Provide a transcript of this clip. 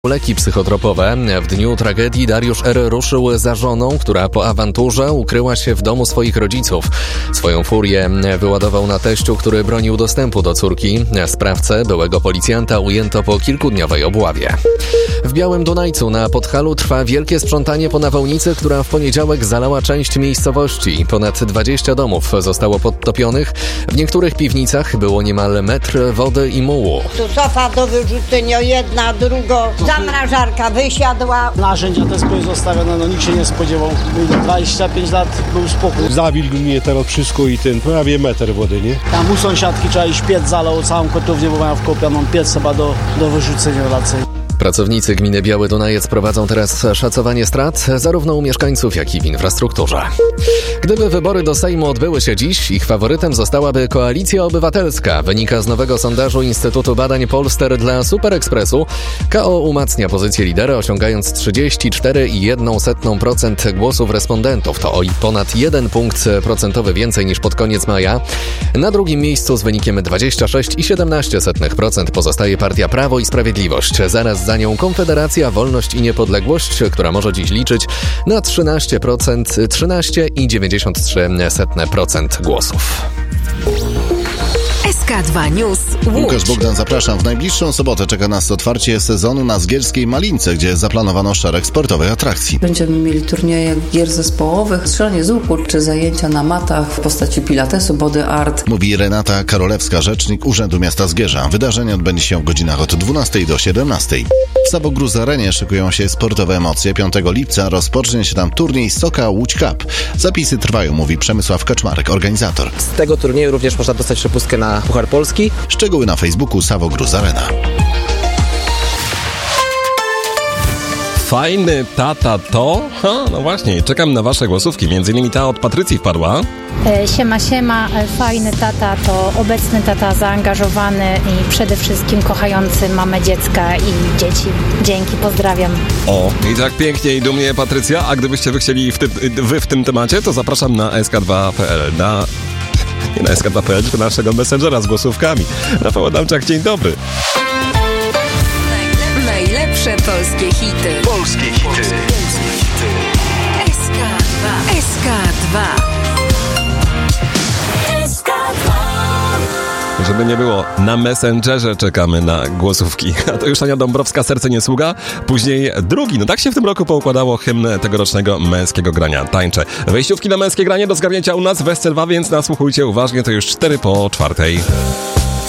Leki psychotropowe. W dniu tragedii Dariusz R. ruszył za żoną, która po awanturze ukryła się w domu swoich rodziców. Swoją furię wyładował na teściu, który bronił dostępu do córki. Sprawcę, byłego policjanta, ujęto po kilkudniowej obławie. W Białym Dunajcu na Podhalu trwa wielkie sprzątanie po nawałnicy, która w poniedziałek zalała część miejscowości. Ponad 20 domów zostało podtopionych. W niektórych piwnicach było niemal metr wody i mułu. Tu sofa do wyrzucenia, jedna, druga. Zamrażarka wysiadła. Narzędzia też były zostawione, nikt się nie spodziewał. 25 lat był spokój. Zawilgł mnie teraz wszystko i prawie metr wody, nie? Tam u sąsiadki trzeba iść, piec zalał całą kotownię, bo mają wkopioną piec chyba do wyrzucenia raczej. Pracownicy gminy Biały Dunajec prowadzą teraz szacowanie strat zarówno u mieszkańców, jak i w infrastrukturze. Gdyby wybory do Sejmu odbyły się dziś, ich faworytem zostałaby Koalicja Obywatelska. Wynika z nowego sondażu Instytutu Badań Polster dla Super Expressu. KO umacnia pozycję lidera, osiągając 34,1% głosów respondentów. To o ponad 1 punkt procentowy więcej niż pod koniec maja. Na drugim miejscu z wynikiem 26,17% pozostaje partia Prawo i Sprawiedliwość. Zaraz za nią Konfederacja, Wolność i Niepodległość, która może dziś liczyć na 13,93% głosów. SK2 News Łódź. Łukasz Bogdan, zapraszam. W najbliższą sobotę czeka nas otwarcie sezonu na Zgierskiej Malince, gdzie zaplanowano szereg sportowych atrakcji. Będziemy mieli turnieje gier zespołowych, strzelanie z łuku czy zajęcia na matach w postaci pilatesu, body art. Mówi Renata Karolewska, rzecznik Urzędu Miasta Zgierza. Wydarzenie odbędzie się w godzinach od 12 do 17. W Savogruz Arenie szykują się sportowe emocje. 5 lipca rozpocznie się tam turniej Soka Łódź Cup. Zapisy trwają, mówi Przemysław Kaczmarek, organizator. Z tego turnieju również można dostać przepustkę na Puchar Polski. Szczegóły na Facebooku Savogruz Arena. Fajny tata to? No właśnie, czekam na wasze głosówki. Między innymi ta od Patrycji wpadła. Siema, fajny tata to obecny tata, zaangażowany i przede wszystkim kochający mamę, dziecka i dzieci. Dzięki, pozdrawiam. O, i tak pięknie i dumnie, Patrycja. A gdybyście wy chcieli w tym temacie, to zapraszam na sk2.pl. Nie na sk2.pl, tylko naszego messengera z głosówkami. Rafał Adamczak, dzień dobry. Najlepsze polskie hity. SK2. Żeby nie było, na Messengerze czekamy na głosówki. A to już Ania Dąbrowska, Serce nie sługa. Później drugi. No tak się w tym roku poukładało hymn tegorocznego męskiego grania Tańczę. Wejściówki na męskie granie do zgarnięcia u nas w SC2, więc nasłuchujcie uważnie, to już 4 po 4.